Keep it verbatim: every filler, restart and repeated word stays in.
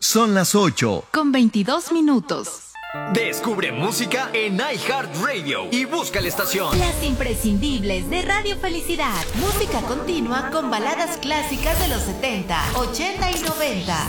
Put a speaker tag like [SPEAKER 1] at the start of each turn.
[SPEAKER 1] Son las ocho.
[SPEAKER 2] Con veintidós minutos.
[SPEAKER 3] Descubre música en iHeartRadio y busca la estación.
[SPEAKER 4] Las imprescindibles de Radio Felicidad. Música continua con baladas clásicas de los setenta, ochenta y noventa.